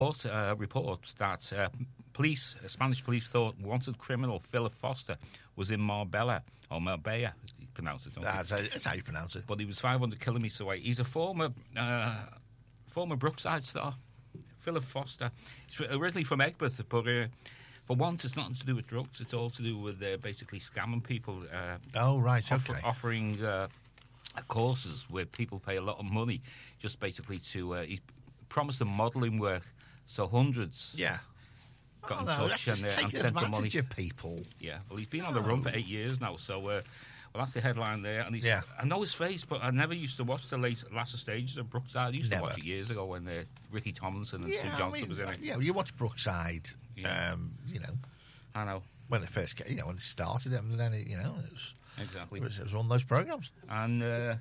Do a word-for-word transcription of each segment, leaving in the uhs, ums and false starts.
Uh, reports that uh, police, uh, Spanish police thought wanted criminal Philip Foster was in Marbella, or Marbella, you pronounce it, don't That's you? how, that's how you pronounce it. But he was five hundred kilometres away. He's a former uh, former Brookside star, Philip Foster. He's originally from Egbert, but uh, for once it's nothing to do with drugs. It's all to do with uh, basically scamming people. Uh, oh, right, offer, okay. Offering uh, courses where people pay a lot of money just basically to... Uh, he's promised them modelling work. So hundreds yeah. got oh, in no, touch that's and, just uh, and taking sent the money. advantage of people. Yeah, well, he's been on the run for eight years now, so uh, well, that's the headline there. And he's, yeah. I know his face, but I never used to watch the late, latter stages of Brookside. I used Never. to watch it years ago when uh, Ricky Tomlinson and yeah, Sue Johnson I mean, was in it. Yeah, you watch Brookside, Yeah. um, you know. I know. When it first came, you know, when it started, and then it, you know, it was, exactly. It was, it was one of those programmes. And... Uh,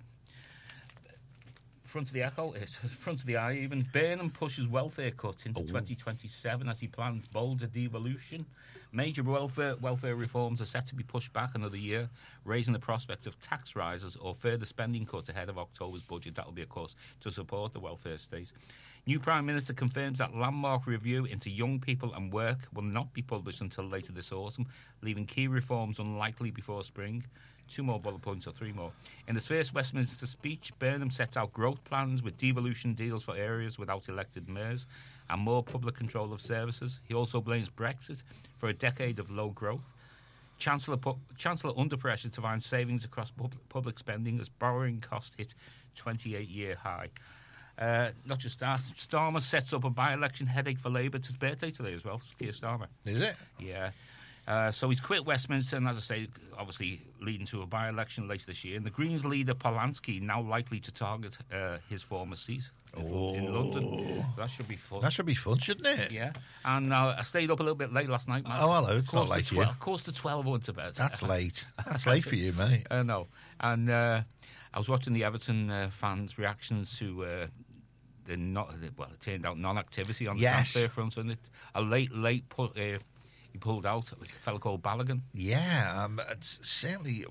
front of the echo, front of the eye even. Burnham pushes welfare cut into Ooh. twenty twenty-seven as he plans bolder devolution. Major welfare welfare reforms are set to be pushed back another year, raising the prospect of tax rises or further spending cuts ahead of October's budget. That will be, of course, to support the welfare state. New Prime Minister confirms that landmark review into young people and work will not be published until later this autumn, leaving key reforms unlikely before spring. Two more bullet points or three more. In his first Westminster speech, Burnham sets out growth plans with devolution deals for areas without elected mayors and more public control of services. He also blames Brexit for a decade of low growth. Chancellor, pu- Chancellor under pressure to find savings across pub- public spending as borrowing cost hit twenty-eight year high. Uh, not just that, Starmer sets up a by-election headache for Labour. It's his birthday today as well, Keir Starmer. Is it? Yeah. Uh, so he's quit Westminster, and as I say, obviously leading to a by-election later this year. And the Greens leader Polanski now likely to target uh, his former seat oh. in London. That should be fun. That should be fun, shouldn't it? Yeah. And uh, I stayed up a little bit late last night, Matt. Oh, hello. It's not late for you. Close to twelve I went to bed. That's late. That's late for you, mate. I uh, know. And uh, I was watching the Everton uh, fans' reactions to... Uh, the not well, it turned out non-activity on the yes. transfer front, and it a late, late pull, uh, he pulled out. A fellow called Balogun. Yeah, um, it's certainly.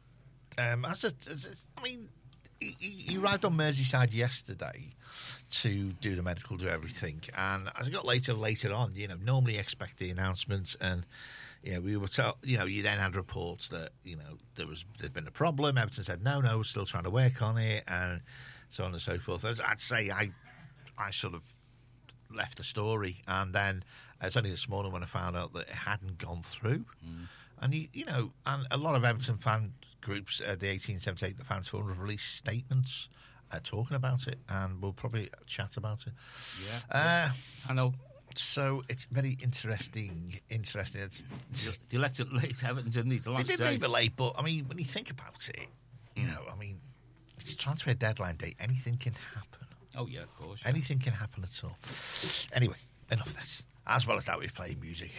Um, as a, as a, I mean, he, he arrived on Merseyside yesterday to do the medical, do everything, and as I got later, later on, you know, normally expect the announcements, and you know, we were told, you know, you then had reports that you know there was there'd been a problem. Everton said no, no, we're still trying to work on it, and so on and so forth. I'd say I, I sort of left the story, and then it's only this morning when I found out that it hadn't gone through. Mm. And you, you know, and a lot of Everton fan groups, uh, the eighteen seventy-eight, the Fans Forum, have released statements uh, talking about it, and we'll probably chat about it. Yeah, uh, yeah. I know. So it's very interesting. Interesting. It's, it's they left it late, Everton, didn't they? The last they did day. leave it late, but I mean, when you think about it, you know, I mean. It's transfer deadline day. Anything can happen. Oh, yeah, of course. Yeah. Anything can happen at all. Anyway, enough of this. As well as that, we're playing music.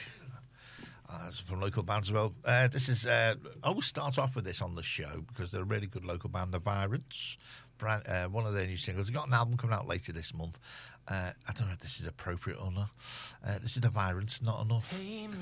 Uh, from local bands as well. Uh, this is... Uh, I always start off with this on the show because they're a really good local band, The Virants. Brand, uh, one of their new singles. They've got an album coming out later this month. Uh, I don't know if this is appropriate or not. Uh, this is The Virants, Not Enough. Hey,